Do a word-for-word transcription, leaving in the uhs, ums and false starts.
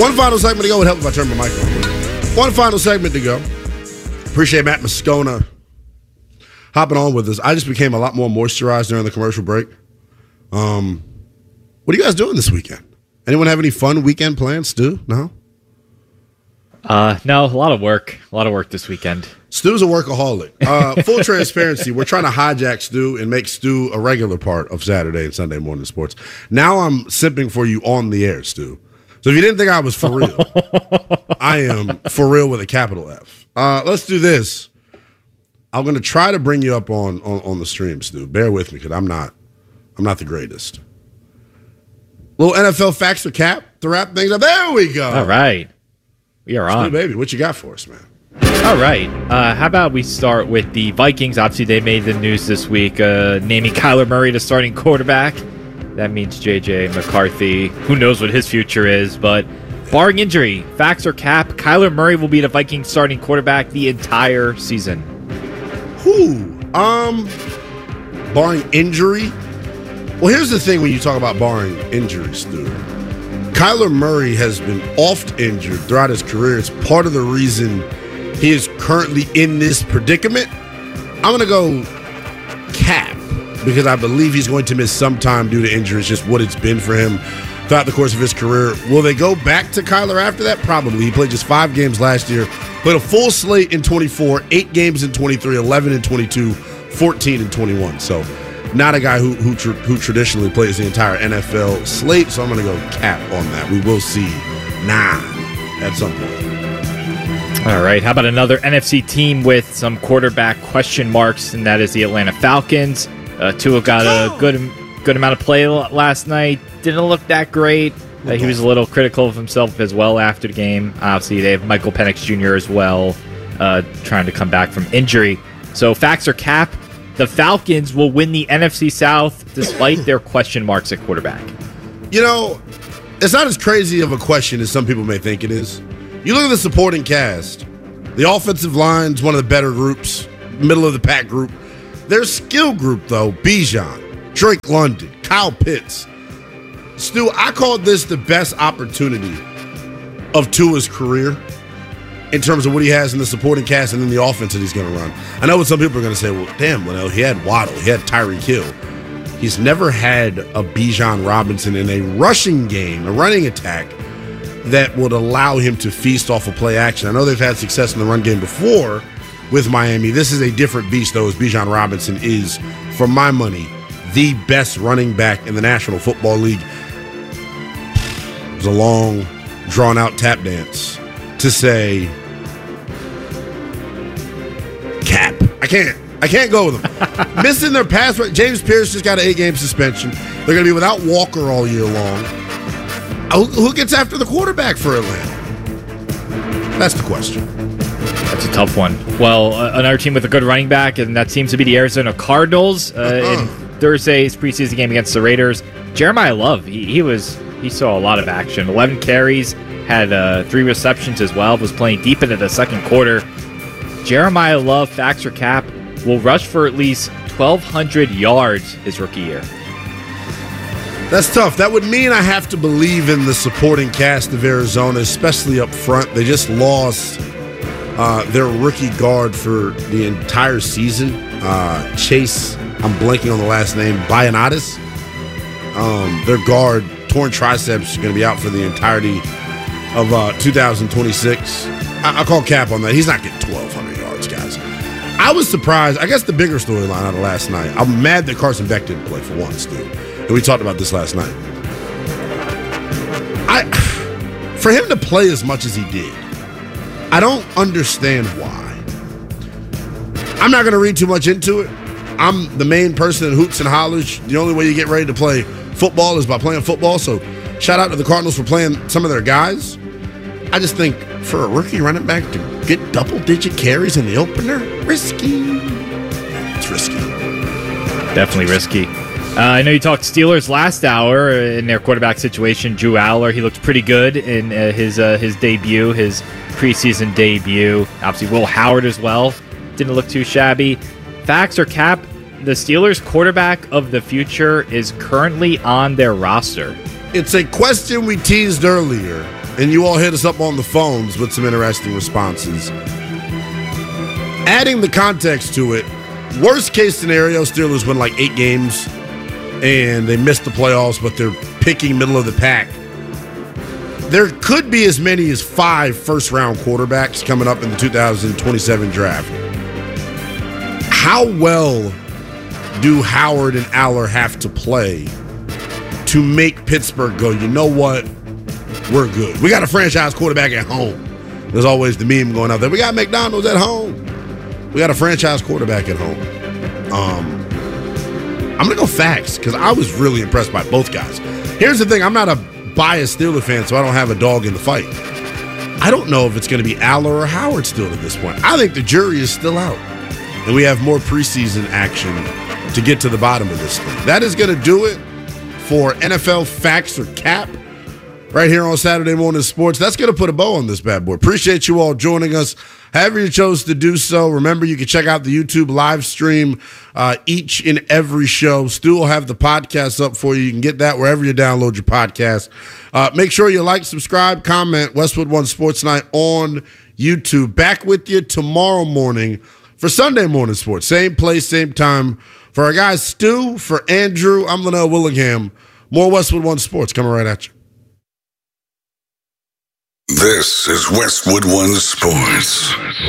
One final segment to go. It would help if I turn my mic on. One final segment to go. Appreciate Matt Moscona hopping on with us. I just became a lot more moisturized during the commercial break. Um, what are you guys doing this weekend? Anyone have any fun weekend plans, Stu? No? Uh, no, a lot of work. A lot of work this weekend. Stu's a workaholic. Uh, full transparency, we're trying to hijack Stu and make Stu a regular part of Saturday and Sunday morning sports. Now I'm simping for you on the air, Stu. So if you didn't think I was for real, I am for real with a capital F. Uh, let's do this. I'm going to try to bring you up on, on, on the stream, Stu. Bear with me because I'm not, I'm not the greatest. Little N F L facts or cap to wrap things up. There we go. All right. We are on. Stu, baby, what you got for us, man? All right. Uh, how about we start with the Vikings? Obviously, they made the news this week, uh, naming Kyler Murray the starting quarterback. That means J J McCarthy. Who knows what his future is, but barring injury, facts or cap, Kyler Murray will be the Vikings starting quarterback the entire season. Who? Um, barring injury? Well, here's the thing when you talk about barring injury, Stu. Kyler Murray has been oft injured throughout his career. It's part of the reason he is currently in this predicament. I'm going to go cap because I believe he's going to miss some time due to injury. It's just what it's been for him throughout the course of his career. Will they go back to Kyler after that? Probably. He played just five games last year. Played a full slate in twenty-four, eight games in twenty-three, eleven in twenty-two, fourteen in twenty-one. So not a guy who who, tr- who traditionally plays the entire N F L slate. So I'm going to go cap on that. We will see nine at some point. All right. How about another N F C team with some quarterback question marks, and that is the Atlanta Falcons. Uh, Tua got a good good amount of play last night. Didn't look that great. Uh, he was a little critical of himself as well after the game. Obviously, they have Michael Penix Junior as well, uh, trying to come back from injury. So, facts or cap, the Falcons will win the N F C South despite their question marks at quarterback. You know, it's not as crazy of a question as some people may think it is. You look at the supporting cast. The offensive line's one of the better groups, middle of the pack group. Their skill group, though, Bijan, Drake London, Kyle Pitts. Stu, I called this the best opportunity of Tua's career in terms of what he has in the supporting cast and then the offense that he's going to run. I know what some people are going to say, well, damn, Linnell, he had Waddle, he had Tyreek Hill. He's never had a Bijan Robinson in a rushing game, a running attack, that would allow him to feast off of play action. I know they've had success in the run game before with Miami. This is a different beast, though, as Bijan Robinson is, for my money, the best running back in the National Football League. It was a long, drawn-out tap dance to say cap. I can't. I can't go with them. Missing their pass rate. James Pierce just got an eight-game suspension. They're going to be without Walker all year long. Who, who gets after the quarterback for Atlanta? That's the question. That's a tough one. Well, uh, another team with a good running back, and that seems to be the Arizona Cardinals. Uh, uh-huh. In Thursday's preseason game against the Raiders, Jeremiah Love, he, he was he saw a lot of action. eleven carries, had uh, three receptions as well, was playing deep into the second quarter. Jeremiah Love, facts or cap, will rush for at least twelve hundred yards his rookie year. That's tough. That would mean I have to believe in the supporting cast of Arizona, especially up front. They just lost uh, their rookie guard for the entire season. Uh, Chase, I'm blanking on the last name, Bionatis. Um, their guard, torn triceps, is going to be out for the entirety of uh, two thousand twenty-six. I- I'll call cap on that. He's not getting twelve hundred yards, guys. I was surprised. I guess the bigger storyline out of last night, I'm mad that Carson Beck didn't play for once, dude. And we talked about this last night. I, for him to play as much as he did, I don't understand why. I'm not going to read too much into it. I'm the main person that hoops and hollers. The only way you get ready to play football is by playing football. So shout out to the Cardinals for playing some of their guys. I just think for a rookie running back to get double-digit carries in the opener, risky. It's risky. Definitely risky. Uh, I know you talked Steelers last hour in their quarterback situation. Drew Aller, he looked pretty good in uh, his uh, his debut, his preseason debut. Obviously, Will Howard as well. Didn't look too shabby. Facts or cap, the Steelers' quarterback of the future is currently on their roster. It's a question we teased earlier. and you all hit us up on the phones with some interesting responses. Adding the context to it, worst case scenario, Steelers win like eight games and they miss the playoffs, but they're picking middle of the pack. There could be as many as five first-round quarterbacks coming up in the two thousand twenty-seven draft. How well do Howard and Aller have to play to make Pittsburgh go, you know what, we're good? We got a franchise quarterback at home. There's always the meme going out there. We got McDonald's at home. We got a franchise quarterback at home. Um, I'm going to go facts because I was really impressed by both guys. Here's the thing. I'm not a biased Steeler fan, so I don't have a dog in the fight. I don't know if it's going to be Aller or Howard still at this point. I think the jury is still out, and we have more preseason action to get to the bottom of this thing. That is going to do it for N F L Facts or Cap right here on Saturday Morning Sports. That's going to put a bow on this bad boy. Appreciate you all joining us. However you chose to do so, remember you can check out the YouTube live stream uh, each and every show. Stu will have the podcast up for you. You can get that wherever you download your podcast. Uh, make sure you like, subscribe, comment. Westwood One Sports Night on YouTube. Back with you tomorrow morning for Sunday Morning Sports. Same place, same time. For our guys Stu, for Andrew, I'm Linnell Willingham. More Westwood One Sports coming right at you. This is Westwood One Sports.